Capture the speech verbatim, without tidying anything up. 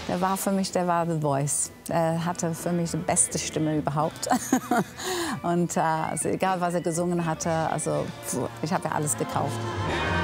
Der war für mich, der war The Voice. Er hatte für mich die beste Stimme überhaupt. Und äh, also egal, was er gesungen hatte, also ich habe ja alles gekauft.